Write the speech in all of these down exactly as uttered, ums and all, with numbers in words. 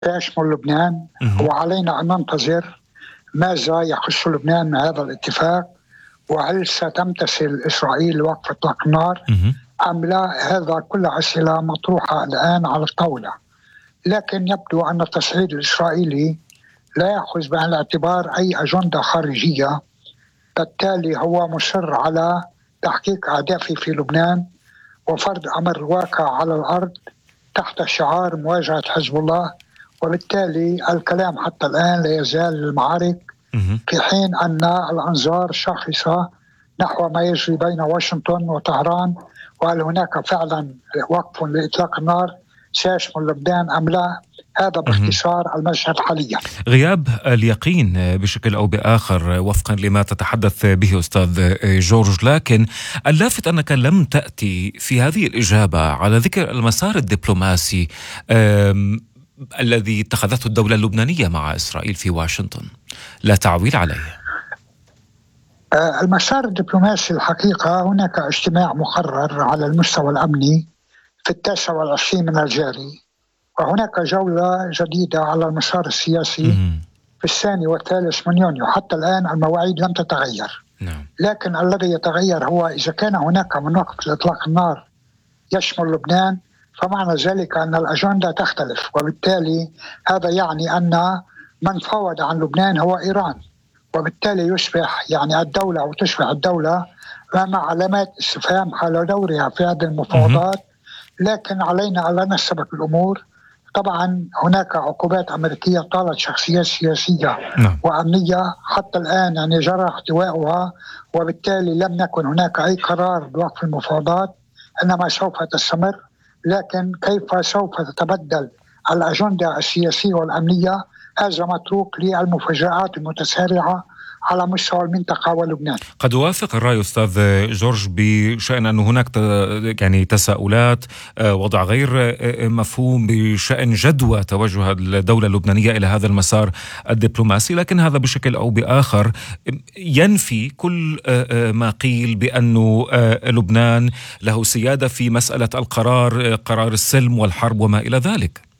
يشمل لبنان، وعلينا أن ننتظر ماذا يخص لبنان من هذا الاتفاق، وهل ستمتثل إسرائيل لوقف إطلاق النار أم لا. هذا كل أسئلة مطروحة الآن على الطاولة، لكن يبدو أن التصعيد الإسرائيلي لا يأخذ بعين الاعتبار أي أجندة خارجية، بالتالي هو مصر على تحقيق أهدافه في لبنان وفرض أمر الواقع على الأرض تحت شعار مواجهة حزب الله، وبالتالي الكلام حتى الآن لا يزال المعارك، في حين أن الأنظار شاخصة نحو ما يجري بين واشنطن وطهران، وهل هناك فعلا وقف لإطلاق النار سيشمل لبنان أم لا. هذا باختصار المشهد حاليا. غياب اليقين بشكل أو بآخر وفقا لما تتحدث به أستاذ جورج، لكن اللافت أنك لم تأتي في هذه الإجابة على ذكر المسار الدبلوماسي الذي اتخذته الدولة اللبنانية مع إسرائيل في واشنطن، لا تعويل عليه. المسار الدبلوماسي الحقيقة هناك اجتماع مقرر على المستوى الأمني في التاسع والعشرين من الجاري، وهناك جولة جديدة على المسار السياسي في الثاني والثالث من يونيو. حتى الآن المواعيد لم تتغير، لكن الذي يتغير هو إذا كان هناك من وقف لإطلاق النار يشمل لبنان، فمعنى ذلك أن الأجندة تختلف، وبالتالي هذا يعني أن من فاوض عن لبنان هو إيران، وبالتالي يصبح يعني الدولة أو تصبح الدولة مع علامات استفهام حول دورها في هذه المفاوضات. لكن علينا ألا نستبق الأمور. طبعا هناك عقوبات أمريكية طالت شخصيات سياسية وأمنية حتى الآن يعني جرى احتوائها، وبالتالي لم يكن هناك أي قرار بوقف المفاوضات، إنما سوف تستمر. لكن كيف سوف تتبدل الأجندة السياسية والأمنية هذا متروك للمفاجآت المتسارعة على مستوى المنطقة ولبنان. قد أوافق الرأي أستاذ جورج بشأن أن هناك يعني تساؤلات وضع غير مفهوم بشأن جدوى توجه الدولة اللبنانية إلى هذا المسار الدبلوماسي، لكن هذا بشكل أو بآخر ينفي كل ما قيل بأن لبنان له سيادة في مسألة القرار، قرار السلم والحرب وما إلى ذلك.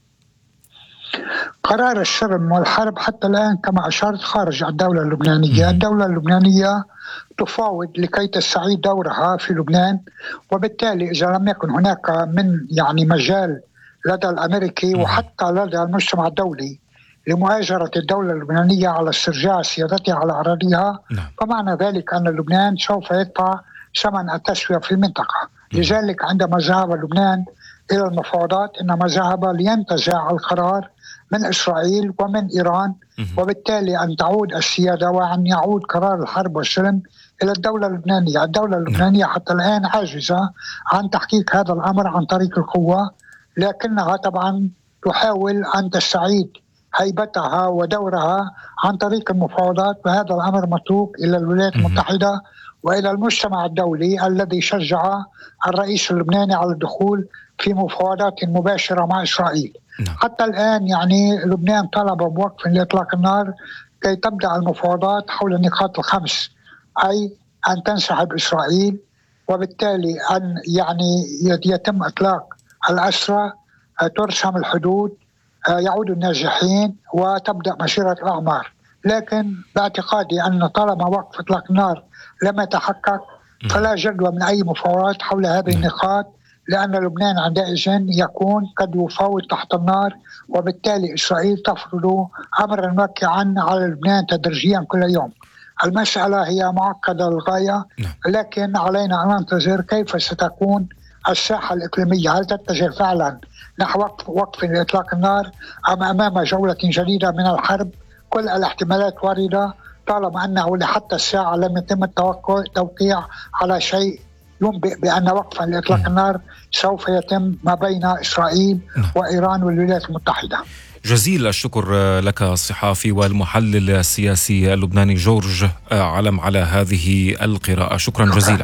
قرار السلم والحرب حتى الآن كما أشرت خارج الدولة اللبنانية. الدولة اللبنانية تفاوض لكي تستعيد دورها في لبنان، وبالتالي إذا لم يكن هناك من يعني مجال لدى الأمريكي وحتى لدى المجتمع الدولي لمؤازرة الدولة اللبنانية على استرجاع سيادتها على أراضيها، فمعنى ذلك أن لبنان سوف يدفع ثمن التسوية في المنطقة. لذلك عندما ذهب لبنان إلى المفاوضات إنما ذهب لينتزع القرار من إسرائيل ومن إيران، وبالتالي أن تعود السيادة وأن يعود قرار الحرب والسلم إلى الدولة اللبنانية. الدولة اللبنانية حتى الآن عاجزة عن تحقيق هذا الأمر عن طريق القوة، لكنها طبعا تحاول أن تستعيد هيبتها ودورها عن طريق المفاوضات، وهذا الأمر متروك إلى الولايات المتحدة وإلى المجتمع الدولي الذي شجع الرئيس اللبناني على الدخول في مفاوضات مباشرة مع إسرائيل. نعم. حتى الآن يعني لبنان طلب بوقف لإطلاق النار كي تبدأ المفاوضات حول النقاط الخمس، أي أن تنسحب إسرائيل، وبالتالي أن يعني يتم إطلاق الأسرى، ترسم الحدود، يعود الناجحين وتبدأ مسيرة الأعمار. لكن باعتقادي أن طالما وقف إطلاق النار لم يتحقق فلا جدوى من أي مفاوضات حول هذه النقاط، لأن لبنان عندئذ يكون قد يفاوض تحت النار، وبالتالي إسرائيل تفرض أمرا موقعا على لبنان تدريجيا كل يوم. المسألة هي معقدة للغاية، لكن علينا أن ننتظر كيف ستكون الساحة الإقليمية. هل تتجه فعلا نحو وقف لإطلاق النار أم أمام جولة جديدة من الحرب؟ كل الاحتمالات واردة طالما أنه لحتى الساعة لم يتم التوقيع على شيء ينبئ بأن وقفا لإطلاق النار سوف يتم ما بين إسرائيل وإيران والولايات المتحدة. جزيل الشكر لك الصحافي والمحلل السياسي اللبناني جورج علم على هذه القراءة. شكرا جزيلا.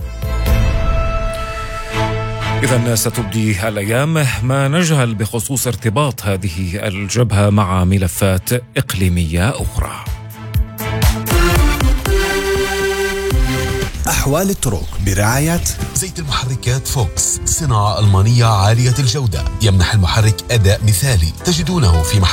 إذن ستبدي الأيام ما نجهل بخصوص ارتباط هذه الجبهة مع ملفات إقليمية أخرى. أحوال الطرق برعاية زيت المحركات فوكس، صناعة ألمانية عالية الجودة، يمنح المحرك أداء مثالي. تجدونه في